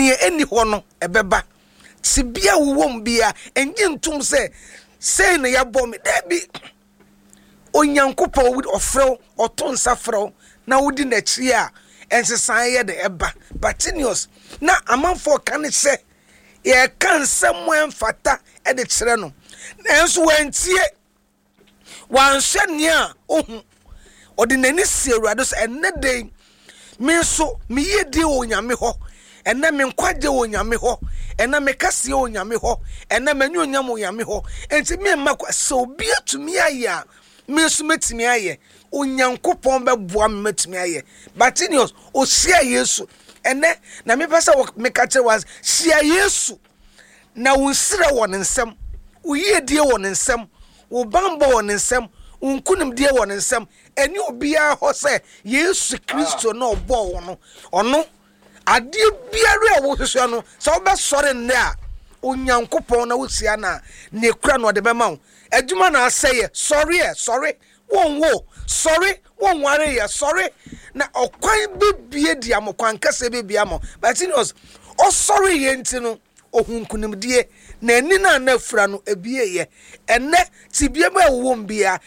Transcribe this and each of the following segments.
ne eni ho no ebeba tibia wowom bia enye ntum say na ya bom da bi onyankopon ofrew otonsa frew na wodi na chi a ensesan ye de eba Bartimaeus na amanfo kan se ye kan semu emfata e de kire no enso wantie wanhwe ne a ohun odinani si Awurade so enede me so me yedi onyame ho ena me nkwaje onyame ho ena me kase onyame ho ena manyu onyam onyame ho enti me makwa so bi atumi aya me so metimi aye onyankopon beboa me metimi aye Bartimaeus o sia Yesu ene na me pesa me kache was sia Yesu na wonsira won nsem wo yedie won nsem wo bambo won nsem unkunim die won nsem eni obia ho se Yesu Kristo na obo wono ono ade biare wo hwehwe no so obe sore nne a onyankopon na wosia na ne kura no de bema wo adwuma na aseye sorry won wo sorry won ware ye sorry na okwan bebie dia mo kwan kase bebia mo but it was o sorry ye ntino ohunkunim die na ani na na afura no ebie ye enne tibia ba wom bia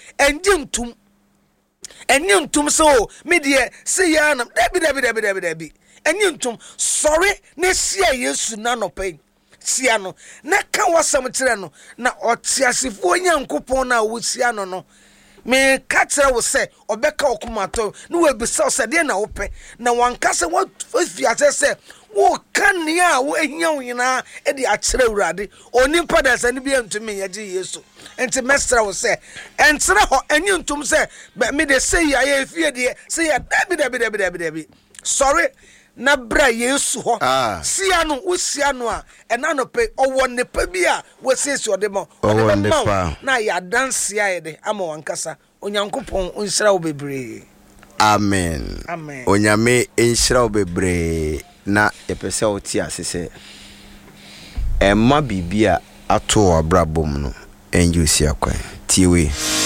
enye ntum so me die se ya na dabi enye ntum sorry na sia Yesu na no pen sia no na ka wasam kire no na otiasefo nyankopon na wo sia no me ka kire wo se obeka okumato na we bisa se de na wo pe na wankase wo fiase se wo kania wo ehia wo nyina e de akire Awurade oni pada se ne bia ntumi yaje Yesu enti mestra wo se entre ho enye ntum se me de se ya ye fie de se ya dabi sorry na bra Yesu ho sia no wo sia no a ena no pe owo ne pa bi a wo sesi ode mo na ya dance ya de ama wankasa onyankopon onsira wo bebre amen onyame ensira wo bebre na epese oti asese emma bibia ato abrabom no enjusi akwan tiwe